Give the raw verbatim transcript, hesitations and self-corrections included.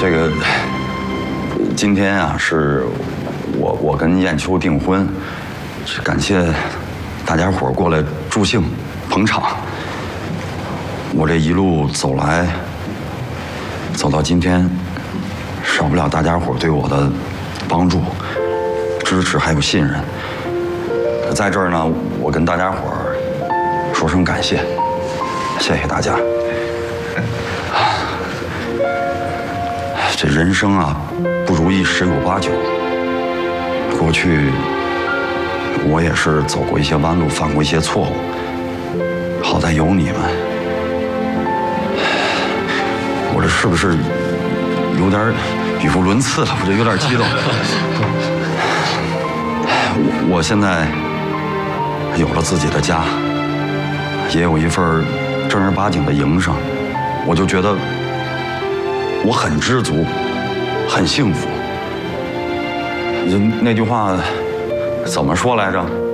这个今天啊，是我我跟燕秋订婚，是感谢大家伙过来助兴捧场。我这一路走来，走到今天，少不了大家伙对我的帮助、支持还有信任。在这儿呢，我跟大家伙说声感谢，谢谢大家。这人生啊，不如意十有八九。过去我也是走过一些弯路，犯过一些错误。好在有你们。我这是不是有点语无伦次了？我这有点激动。我我现在有了自己的家，也有一份正儿八经的营生，我就觉得我很知足，很幸福。那句话怎么说来着？